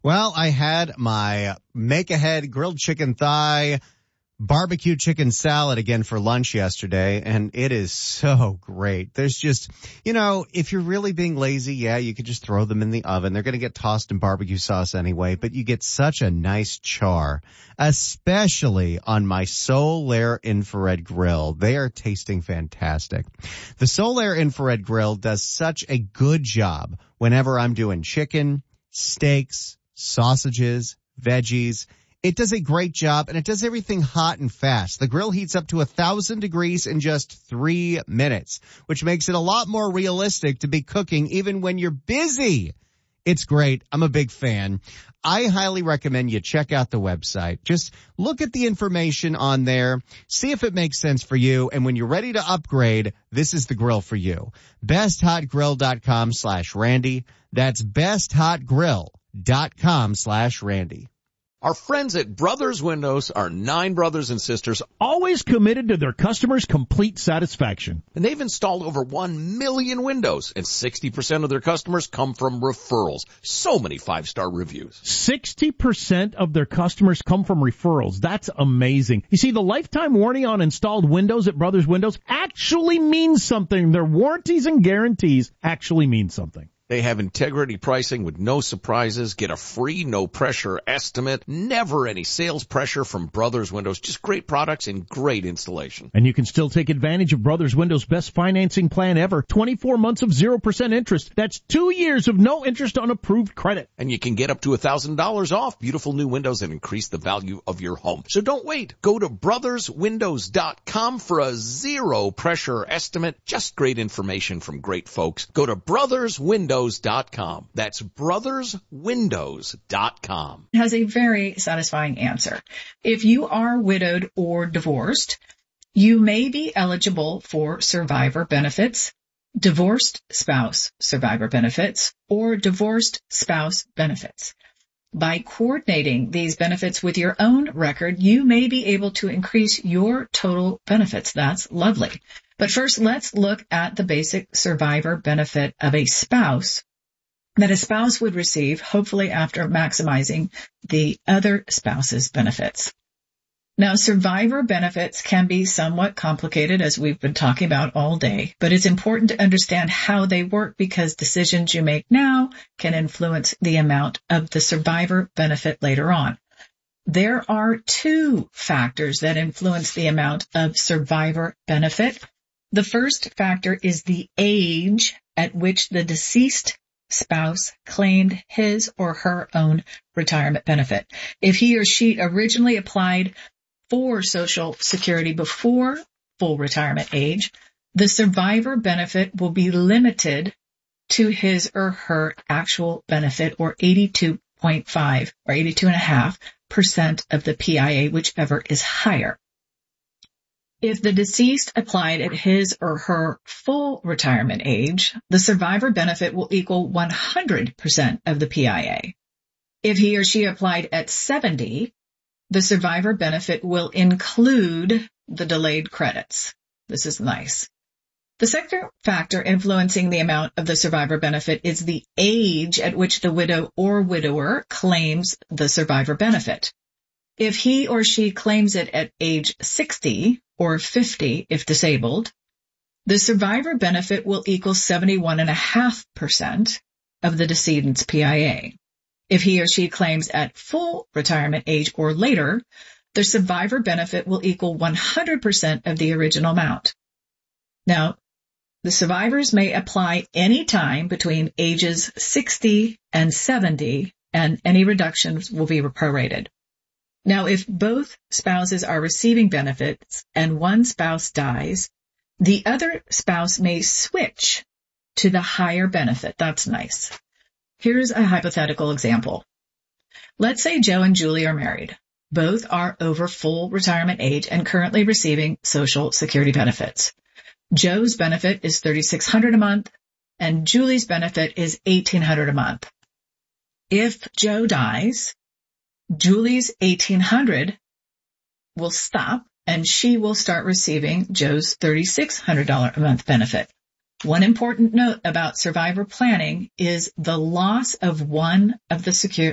Well, I had my make-ahead grilled chicken thigh barbecue chicken salad again for lunch yesterday, and it is so great. There's just, if you're really being lazy, yeah, you could just throw them in the oven. They're going to get tossed in barbecue sauce anyway, but you get such a nice char, especially on my Solaire infrared grill. They are tasting fantastic. The Solaire infrared grill does such a good job whenever I'm doing chicken, steaks, sausages, veggies. It does a great job, and it does everything hot and fast. The grill heats up to 1,000 degrees in just 3 minutes, which makes it a lot more realistic to be cooking even when you're busy. It's great. I'm a big fan. I highly recommend you check out the website. Just look at the information on there, see if it makes sense for you, and when you're ready to upgrade, this is the grill for you. BestHotGrill.com/Randy. That's BestHotGrill.com/Randy. Our friends at Brothers Windows are 9 brothers and sisters, always committed to their customers' complete satisfaction. And they've installed over 1 million windows, and 60% of their customers come from referrals. So many 5-star reviews. 60% of their customers come from referrals. That's amazing. You see, the lifetime warranty on installed windows at Brothers Windows actually means something. Their warranties and guarantees actually mean something. They have integrity pricing with no surprises. Get a free, no-pressure estimate. Never any sales pressure from Brothers Windows. Just great products and great installation. And you can still take advantage of Brothers Windows' best financing plan ever. 24 months of 0% interest. That's 2 years of no interest on approved credit. And you can get up to $1,000 off beautiful new windows and increase the value of your home. So don't wait. Go to brotherswindows.com for a zero-pressure estimate. Just great information from great folks. Go to brotherswindows.com. That's brotherswindows.com. Has a very satisfying answer. If you are widowed or divorced, you may be eligible for survivor benefits, divorced spouse survivor benefits, or divorced spouse benefits. By coordinating these benefits with your own record, you may be able to increase your total benefits. That's lovely. But first, let's look at the basic survivor benefit of a spouse that a spouse would receive, hopefully after maximizing the other spouse's benefits. Now, survivor benefits can be somewhat complicated, as we've been talking about all day, but it's important to understand how they work because decisions you make now can influence the amount of the survivor benefit later on. There are 2 factors that influence the amount of survivor benefit. The first factor is the age at which the deceased spouse claimed his or her own retirement benefit. If he or she originally applied for Social Security before full retirement age, the survivor benefit will be limited to his or her actual benefit, or 82.5 or 82.5% of the PIA, whichever is higher. If the deceased applied at his or her full retirement age, the survivor benefit will equal 100% of the PIA. If he or she applied at 70, the survivor benefit will include the delayed credits. This is nice. The second factor influencing the amount of the survivor benefit is the age at which the widow or widower claims the survivor benefit. If he or she claims it at age 60 or 50 if disabled, the survivor benefit will equal 71.5% of the decedent's PIA. If he or she claims at full retirement age or later, the survivor benefit will equal 100% of the original amount. Now, the survivors may apply any time between ages 60 and 70, and any reductions will be prorated. Now, if both spouses are receiving benefits and one spouse dies, the other spouse may switch to the higher benefit. That's nice. Here's a hypothetical example. Let's say Joe and Julie are married. Both are over full retirement age and currently receiving Social Security benefits. Joe's benefit is $3,600 a month, and Julie's benefit is $1,800 a month. If Joe dies, Julie's $1,800 will stop, and she will start receiving Joe's $3,600 a month benefit. One important note about survivor planning is the loss of one of the